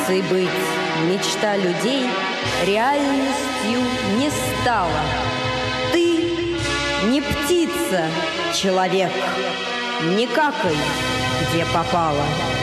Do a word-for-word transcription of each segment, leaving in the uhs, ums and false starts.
птицей быть мечта людей реальностью не стала. Ты не птица, человек, не какай, где попало.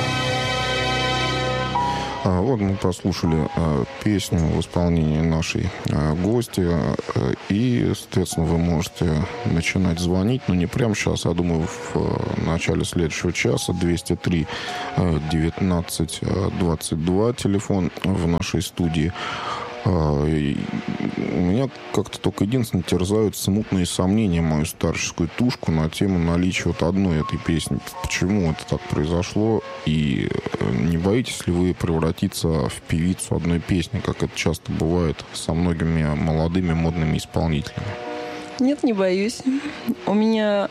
Вот мы послушали э, песню в исполнении нашей э, гости. Э, и, соответственно, вы можете начинать звонить, но не прямо сейчас, а, думаю, в э, начале следующего часа. двести три девятнадцать двадцать два телефон в нашей студии. Uh, у меня как-то только единственное терзают смутные сомнения мою старческую тушку на тему наличия вот одной этой песни. Почему это так произошло? И не боитесь ли вы превратиться в певицу одной песни, как это часто бывает со многими молодыми модными исполнителями? Нет, не боюсь. У меня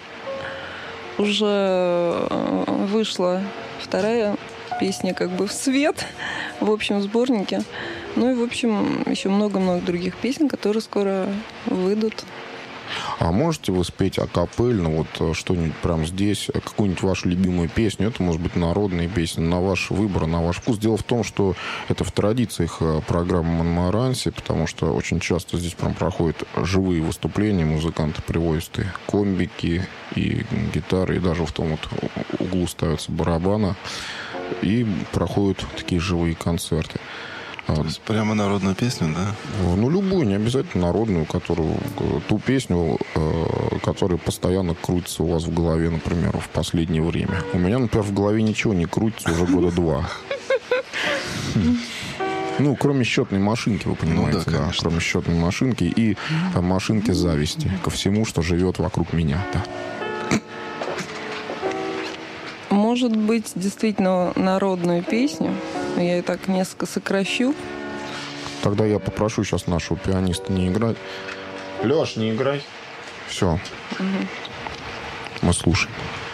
уже вышла вторая песня как бы в свет в общем сборнике. Ну и, в общем, еще много-много других песен, которые скоро выйдут. А можете вы спеть акапельно, вот что-нибудь прямо здесь, какую-нибудь вашу любимую песню? Это может быть народная песня, на ваш выбор, на ваш вкус. Дело в том, что это в традициях программы «Монмаранси», потому что очень часто здесь прям проходят живые выступления, музыканты привозят и комбики, и гитары, и даже в том вот углу ставятся барабаны, и проходят такие живые концерты. То есть прямо народную песню, да? Ну, любую, не обязательно народную, которую, ту песню, которая постоянно крутится у вас в голове, например, в последнее время. У меня, например, в голове ничего не крутится уже года два. Ну, кроме счетной машинки, вы понимаете, ну, да, да, кроме счетной машинки и машинки зависти ко всему, что живет вокруг меня, да. Может быть, действительно народную песню. Я и так несколько сокращу. Тогда я попрошу сейчас нашего пианиста не играть. Леш, не играй. Все. Угу. Мы слушаем.